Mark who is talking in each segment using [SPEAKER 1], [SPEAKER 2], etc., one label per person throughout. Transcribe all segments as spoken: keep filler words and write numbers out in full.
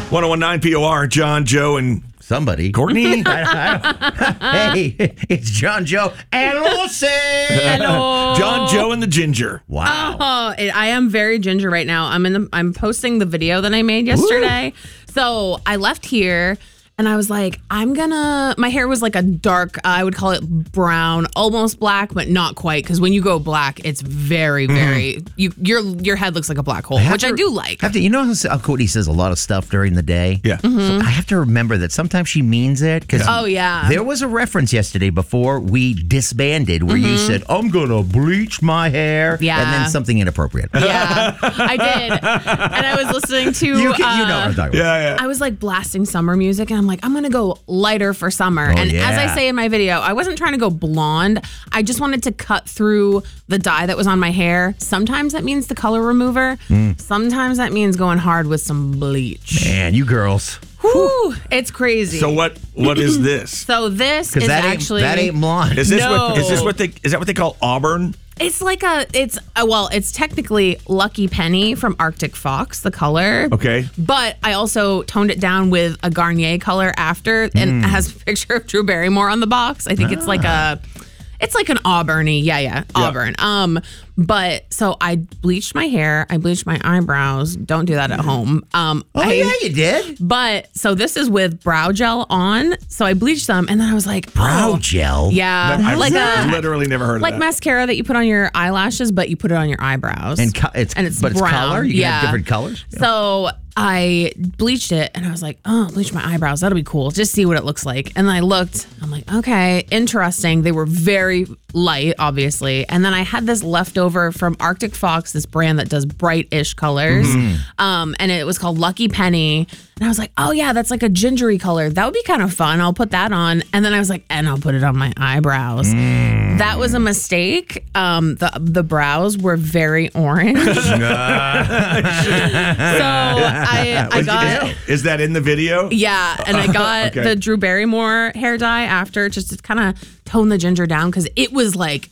[SPEAKER 1] one oh one nine P O R, John, Joe, and
[SPEAKER 2] somebody.
[SPEAKER 1] Courtney?
[SPEAKER 2] Hey, it's John, Joe, and Lucy.
[SPEAKER 3] Hello.
[SPEAKER 1] John, Joe, and the Ginger.
[SPEAKER 2] Wow.
[SPEAKER 3] Oh, it, I am very ginger right now. I'm in the. I'm posting the video that I made yesterday. Woo. So I left here. And I was like, I'm gonna, my hair was like a dark, I would call it brown, almost black, but not quite. Because when you go black, it's very, very, mm. you your your head looks like a black hole, I which to, I do like.
[SPEAKER 2] Have to, you know how Courtney says a lot of stuff during the day?
[SPEAKER 1] Yeah.
[SPEAKER 3] Mm-hmm.
[SPEAKER 2] So I have to remember that sometimes she means it. Cause
[SPEAKER 3] oh, yeah.
[SPEAKER 2] There was a reference yesterday before we disbanded where mm-hmm. you said, I'm gonna bleach my hair.
[SPEAKER 3] Yeah.
[SPEAKER 2] And then something inappropriate.
[SPEAKER 3] Yeah, I did. And I was listening to,
[SPEAKER 2] you, can,
[SPEAKER 3] uh,
[SPEAKER 2] you know what I'm talking about.
[SPEAKER 1] Yeah, yeah.
[SPEAKER 3] I was like blasting summer music and I'm like, I'm going to go lighter for summer.
[SPEAKER 2] Oh,
[SPEAKER 3] and
[SPEAKER 2] yeah.
[SPEAKER 3] as I say in my video, I wasn't trying to go blonde. I just wanted to cut through the dye that was on my hair. Sometimes that means the color remover. Mm. Sometimes that means going hard with some bleach.
[SPEAKER 2] Man, you girls.
[SPEAKER 3] Whew, it's crazy.
[SPEAKER 1] So what? What is this?
[SPEAKER 3] So this is
[SPEAKER 2] that
[SPEAKER 3] actually
[SPEAKER 2] ain't, that ain't blonde.
[SPEAKER 1] Is this
[SPEAKER 3] no.
[SPEAKER 1] what? Is this what they? Is that what they call auburn?
[SPEAKER 3] It's like a, it's, uh, well, it's technically Lucky Penny from Arctic Fox, the color.
[SPEAKER 1] Okay.
[SPEAKER 3] But I also toned it down with a Garnier color after, and
[SPEAKER 1] Mm.
[SPEAKER 3] it has a picture of Drew Barrymore on the box. I think ah. it's like a, it's like an auburny, yeah, yeah, auburn. Yeah. Um, but so I bleached my hair, I bleached my eyebrows. Don't do that at home. Um,
[SPEAKER 2] oh
[SPEAKER 3] I,
[SPEAKER 2] yeah, you did.
[SPEAKER 3] But so this is with brow gel on. So I bleached them, and then I was like,
[SPEAKER 2] brow
[SPEAKER 3] oh,
[SPEAKER 2] gel.
[SPEAKER 3] Yeah,
[SPEAKER 1] no, I've
[SPEAKER 3] like a,
[SPEAKER 1] literally never heard
[SPEAKER 3] like
[SPEAKER 1] of that.
[SPEAKER 3] mascara that you put on your eyelashes, but you put it on your eyebrows.
[SPEAKER 2] And co- it's
[SPEAKER 3] and it's
[SPEAKER 2] but
[SPEAKER 3] brown.
[SPEAKER 2] it's color. You can
[SPEAKER 3] yeah.
[SPEAKER 2] have different colors. Yeah.
[SPEAKER 3] So I bleached it, and I was like, oh, bleach my eyebrows. That'll be cool. Just see what it looks like. And then I looked. I'm like, okay, interesting. They were very light, obviously. And then I had this leftover from Arctic Fox, this brand that does bright-ish colors. Mm-hmm. Um, and it was called Lucky Penny. And I was like, oh, yeah, that's like a gingery color. That would be kind of fun. I'll put that on. And then I was like, and I'll put it on my eyebrows. Mm. That was a mistake. Um, the the brows were very orange. so I, I got...
[SPEAKER 1] Is that in the video?
[SPEAKER 3] Yeah, and I got okay. the Drew Barrymore hair dye after just to kind of tone the ginger down because it was like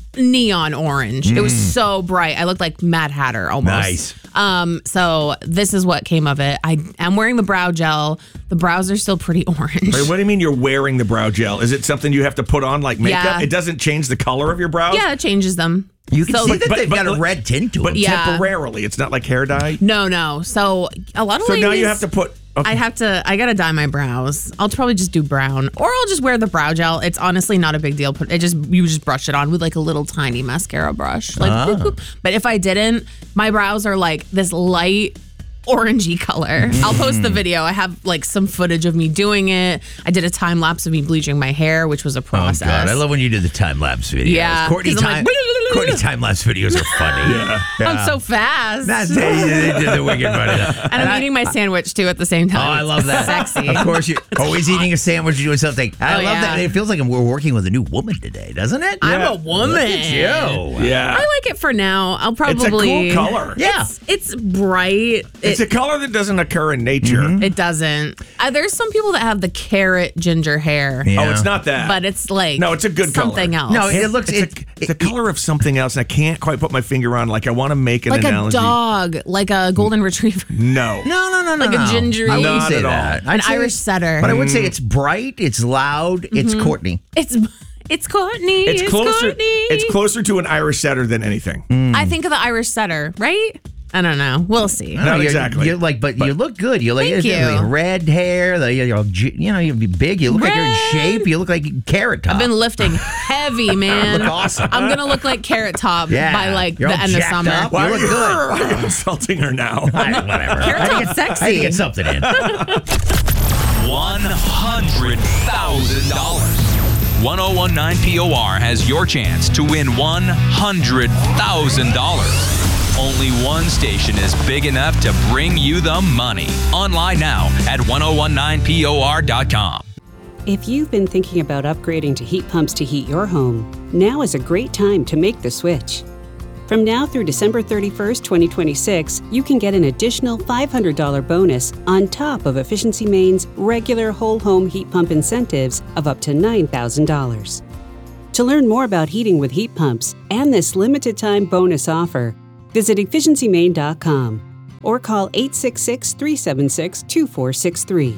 [SPEAKER 3] neon orange. Mm. It was so bright. I looked like Mad Hatter almost.
[SPEAKER 2] Nice.
[SPEAKER 3] Um, so this is what came of it. I am wearing the brow gel. The brows are still pretty orange.
[SPEAKER 1] Wait, what do you mean you're wearing the brow gel? Is it something you have to put on like makeup?
[SPEAKER 3] Yeah.
[SPEAKER 1] It doesn't change the color of your brows?
[SPEAKER 3] Yeah, it changes them.
[SPEAKER 2] You can
[SPEAKER 3] so,
[SPEAKER 2] see that
[SPEAKER 1] but,
[SPEAKER 2] they've
[SPEAKER 1] but,
[SPEAKER 2] got
[SPEAKER 1] but,
[SPEAKER 2] a red tint to it.
[SPEAKER 1] But
[SPEAKER 3] yeah.
[SPEAKER 1] temporarily. It's not like hair dye?
[SPEAKER 3] No, no. So a lot of
[SPEAKER 1] So
[SPEAKER 3] ladies,
[SPEAKER 1] now you have to put... Okay.
[SPEAKER 3] I have to, I got to dye my brows. I'll probably just do brown or I'll just wear the brow gel. It's honestly not a big deal. It just, you just brush it on with like a little tiny mascara brush. Like,
[SPEAKER 2] ah.
[SPEAKER 3] boop, boop. But if I didn't, my brows are like this light orangey color. Mm. I'll post the video. I have like some footage of me doing it. I did a time lapse of me bleaching my hair, which was a process.
[SPEAKER 2] Oh God, I love when you do the time lapse videos.
[SPEAKER 3] Yeah.
[SPEAKER 2] Courtney time,
[SPEAKER 3] like,
[SPEAKER 2] Courtney time lapse videos are funny.
[SPEAKER 1] yeah.
[SPEAKER 3] Yeah. I'm so fast.
[SPEAKER 2] That's they, they did the wicked funny.
[SPEAKER 3] And, and I'm I, eating my sandwich too at the same time.
[SPEAKER 2] Oh, I love that.
[SPEAKER 3] Sexy.
[SPEAKER 2] Of course, you're always
[SPEAKER 3] hot.
[SPEAKER 2] eating a sandwich, doing something. I
[SPEAKER 3] oh,
[SPEAKER 2] love
[SPEAKER 3] yeah.
[SPEAKER 2] that. It feels like we're working with a new woman today, doesn't it?
[SPEAKER 3] I'm
[SPEAKER 1] yeah.
[SPEAKER 3] a woman.
[SPEAKER 2] Look at you.
[SPEAKER 1] Yeah.
[SPEAKER 3] I like it for now. I'll probably.
[SPEAKER 1] It's a cool color.
[SPEAKER 3] Yeah. It's, it's bright.
[SPEAKER 1] It's
[SPEAKER 3] it,
[SPEAKER 1] a color that doesn't occur in nature.
[SPEAKER 2] Mm-hmm.
[SPEAKER 3] It doesn't. Uh, there's some people that have the carrot ginger hair.
[SPEAKER 2] Yeah.
[SPEAKER 1] Oh, it's not that.
[SPEAKER 3] But it's like
[SPEAKER 1] no, it's a good
[SPEAKER 3] something
[SPEAKER 1] color.
[SPEAKER 3] else.
[SPEAKER 2] No, it looks
[SPEAKER 1] it's,
[SPEAKER 2] it,
[SPEAKER 1] a, it's a color of something else, and I can't quite put my finger on. Like I want to make an
[SPEAKER 3] like
[SPEAKER 1] analogy.
[SPEAKER 3] a dog, like a golden retriever,
[SPEAKER 1] No,
[SPEAKER 2] No, no, no, no.
[SPEAKER 3] like
[SPEAKER 2] no.
[SPEAKER 3] a gingery.
[SPEAKER 2] I wouldn't
[SPEAKER 1] Not
[SPEAKER 2] say
[SPEAKER 1] at all.
[SPEAKER 2] that.
[SPEAKER 3] an
[SPEAKER 2] I'd say
[SPEAKER 3] Irish
[SPEAKER 2] it's-
[SPEAKER 3] setter.
[SPEAKER 2] But I would say it's bright, it's loud, it's Courtney.
[SPEAKER 3] it's it's Courtney.
[SPEAKER 1] it's,
[SPEAKER 3] It's,
[SPEAKER 1] closer.
[SPEAKER 3] Courtney.
[SPEAKER 1] It's closer to an Irish setter than anything.
[SPEAKER 3] I think of the Irish setter, right? I don't know. We'll see.
[SPEAKER 1] Not
[SPEAKER 2] you're,
[SPEAKER 1] exactly.
[SPEAKER 2] You're like, but, but you look good. You like,
[SPEAKER 3] Thank
[SPEAKER 2] you.
[SPEAKER 3] you.
[SPEAKER 2] red hair. The, you're, you know, you're big. You look
[SPEAKER 3] red.
[SPEAKER 2] like you're in shape. You look like Carrot Top.
[SPEAKER 3] I've been lifting heavy, man.
[SPEAKER 2] Look awesome.
[SPEAKER 3] I'm gonna look like Carrot Top
[SPEAKER 2] Yeah.
[SPEAKER 3] by like
[SPEAKER 2] You're
[SPEAKER 3] the
[SPEAKER 2] all
[SPEAKER 3] end of
[SPEAKER 2] jacked
[SPEAKER 3] summer.
[SPEAKER 2] up.
[SPEAKER 1] Why
[SPEAKER 2] You
[SPEAKER 1] are
[SPEAKER 2] look
[SPEAKER 1] you,
[SPEAKER 2] good.
[SPEAKER 1] why are you insulting her now?
[SPEAKER 2] I, whatever.
[SPEAKER 3] Carrot
[SPEAKER 2] I
[SPEAKER 3] Top's
[SPEAKER 2] get,
[SPEAKER 3] sexy.
[SPEAKER 2] I can get something in.
[SPEAKER 4] one hundred thousand dollars. ten nineteen P O R has your chance to win one hundred thousand dollars. Only one station is big enough to bring you the money. Online now at ten nineteen P O R dot com.
[SPEAKER 5] If you've been thinking about upgrading to heat pumps to heat your home, now is a great time to make the switch. From now through December thirty-first, twenty twenty-six, you can get an additional five hundred dollars bonus on top of Efficiency Maine's regular whole home heat pump incentives of up to nine thousand dollars. To learn more about heating with heat pumps and this limited time bonus offer, visit efficiency maine dot com. or call eight six six, three seven six, two four six three.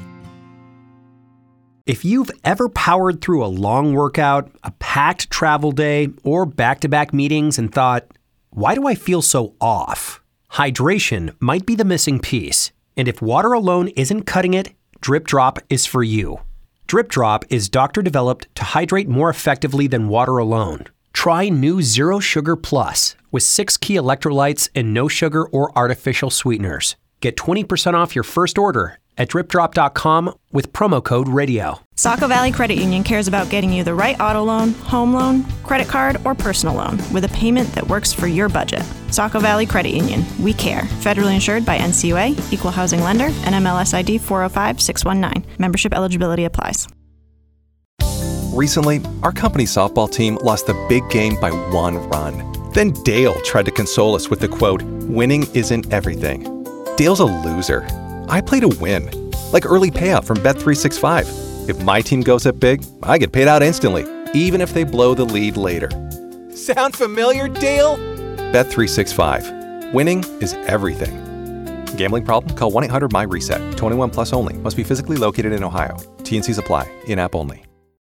[SPEAKER 6] If you've ever powered through a long workout, a packed travel day, or back-to-back meetings and thought, why do I feel so off? Hydration might be the missing piece. And if water alone isn't cutting it, Drip Drop is for you. Drip Drop is doctor-developed to hydrate more effectively than water alone. Try new Zero Sugar Plus with six key electrolytes and no sugar or artificial sweeteners. Get twenty percent off your first order at drip drop dot com with promo code radio.
[SPEAKER 7] Saco Valley Credit Union cares about getting you the right auto loan, home loan, credit card, or personal loan with a payment that works for your budget. Saco Valley Credit Union. We care. Federally insured by N C U A, Equal Housing Lender, and N M L S I D four oh five six one nine. Membership eligibility applies.
[SPEAKER 8] Recently, our company softball team lost the big game by one run. Then Dale tried to console us with the quote, "Winning isn't everything." Dale's a loser. I play to win, like early payout from Bet three sixty-five. If my team goes up big, I get paid out instantly, even if they blow the lead later. Sound familiar, Dale? Bet three sixty-five. Winning is everything. Gambling problem? Call one eight hundred M Y RESET. twenty-one plus only. Must be physically located in Ohio. T and Cs apply. In-app only.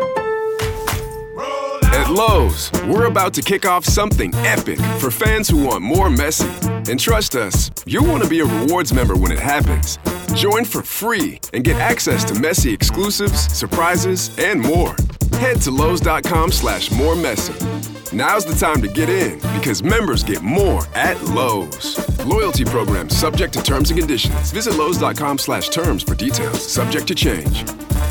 [SPEAKER 9] At Lowe's, we're about to kick off something epic for fans who want more Messi. And trust us, you'll want to be a rewards member when it happens. Join for free and get access to Messi exclusives, surprises, and more. Head to Lowe's.com slash more Messi. Now's the time to get in because members get more at Lowe's. Loyalty program subject to terms and conditions. Visit Lowe's.com slash terms for details. Subject to change.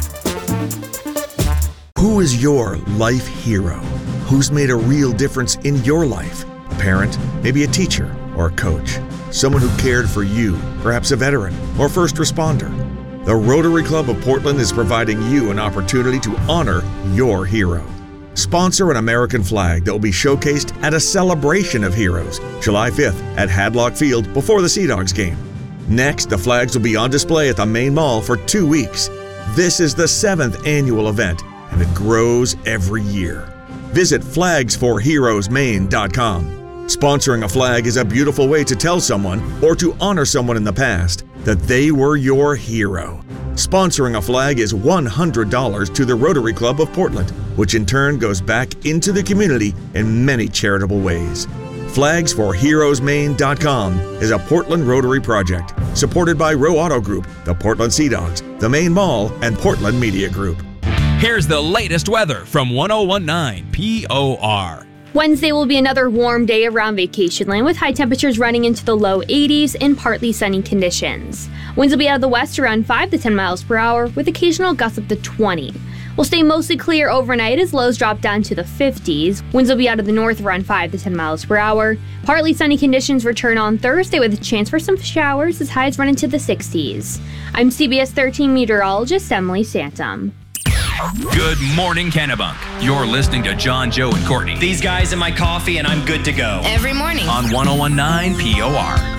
[SPEAKER 1] Who is your life hero? Who's made a real difference in your life? A parent, maybe a teacher, or a coach. Someone who cared for you, perhaps a veteran or first responder. The Rotary Club of Portland is providing you an opportunity to honor your hero. Sponsor an American flag that will be showcased at a celebration of heroes, July fifth at Hadlock Field before the Sea Dogs game. Next, the flags will be on display at the main mall for two weeks. This is the seventh annual event, and it grows every year. Visit flags for heroes maine dot com. Sponsoring a flag is a beautiful way to tell someone or to honor someone in the past that they were your hero. Sponsoring a flag is one hundred dollars to the Rotary Club of Portland, which in turn goes back into the community in many charitable ways. flags for heroes maine dot com is a Portland Rotary project supported by Row Auto Group, the Portland Sea Dogs, the Main Mall, and Portland Media Group.
[SPEAKER 4] Here's the latest weather from one oh one nine P O R.
[SPEAKER 10] Wednesday will be another warm day around vacation land with high temperatures running into the low eighties and partly sunny conditions. Winds will be out of the west around five to ten miles per hour with occasional gusts up to twenty. We'll stay mostly clear overnight as lows drop down to the fifties. Winds will be out of the north around five to ten miles per hour. Partly sunny conditions return on Thursday with a chance for some showers as highs run into the sixties. I'm C B S thirteen meteorologist Emily Santum.
[SPEAKER 4] Good morning, Kennebunk. You're listening to John, Joe, and Courtney.
[SPEAKER 11] These guys in my coffee and I'm good to go.
[SPEAKER 12] Every morning.
[SPEAKER 4] On one oh one nine P O R.